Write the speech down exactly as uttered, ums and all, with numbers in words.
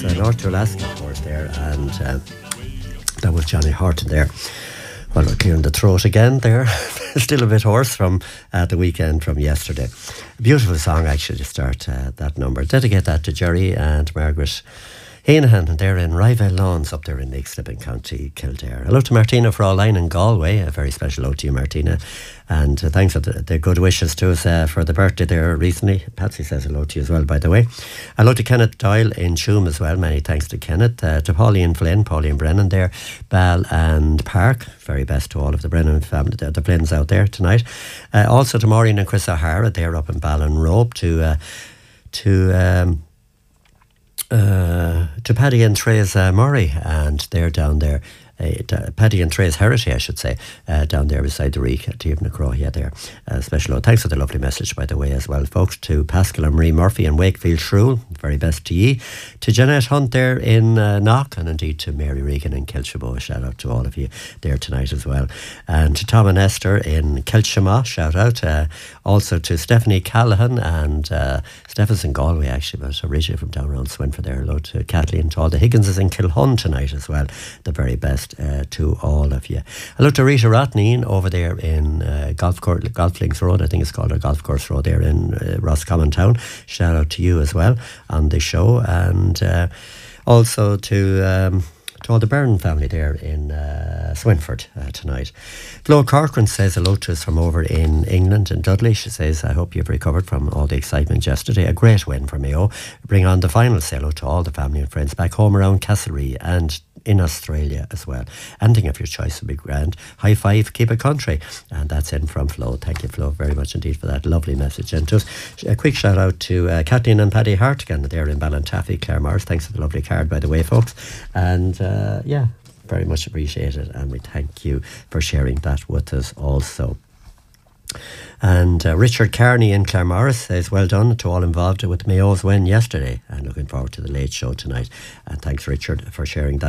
was uh, North to Alaska, of course, there, and uh, that was Johnny Horton there. Well, we're clearing the throat again there. Still a bit hoarse from uh, the weekend from yesterday. A beautiful song, actually, to start uh, that number. Dedicate that to Jerry and Margaret Heenahan, and they're in Ryvale Lawns up there in Leixlip in County Kildare. Hello to Martina Fraulein in Galway. A very special hello to you, Martina. And uh, thanks for the, the good wishes to us uh, for the birthday there recently. Patsy says hello to you as well, by the way. Hello to Kenneth Doyle in Tuam as well. Many thanks to Kenneth. Uh, to Pauline Flynn, Pauline Brennan there. Bal and Park. Very best to all of the Brennan family, the, the Flynn's out there tonight. Uh, also to Maureen and Chris O'Hara. They're up in Ballinrobe. To... Uh, to um, Uh, to Paddy and Therese uh, Murray, and they're down there, uh, Paddy and Therese Heritage, I should say, uh, down there beside the Reek at Tierna Crow, yeah, there. Uh, special note. Thanks for the lovely message, by the way, as well, folks. To Pascal and Marie Murphy in Wakefield Shrew, very best to ye. To Jeanette Hunt there in uh, Knock, and indeed to Mary Regan in Kilshabo. Shout out to all of you there tonight as well. And to Tom and Esther in Kilshama, shout out. Uh, also to Stephanie Callahan and uh, Stephen's in Galway, actually, but originally from down around Swinford there. Hello to Kathleen, to all the Higginses in Kilhun tonight as well. The very best uh, to all of you. Hello to Rita Ratneen over there in uh, Golf Court, Golf Links Road, I think it's called, or Golf Course Road there in uh, Roscommon Town. Shout out to you as well on the show. And uh, also to... Um, to all the Byrne family there in uh, Swinford uh, tonight. Flo Corcoran says hello to us from over in England, in Dudley. She says, I hope you've recovered from all the excitement yesterday. A great win for Mayo. Bring on the final. Say hello to all the family and friends back home around Castlereagh and in Australia as well. Anything of your choice would be grand. High five, keep it country. And that's in from Flo. Thank you, Flo, very much indeed for that lovely message. And just a quick shout out to uh, Kathleen and Paddy Hartigan there in Ballintaffy, Clare Morris. Thanks for the lovely card, by the way, folks. And uh, yeah, very much appreciated. And we thank you for sharing that with us also. And uh, Richard Carney in Claremorris says, well done to all involved with Mayo's win yesterday, and looking forward to the late show tonight. And thanks, Richard, for sharing that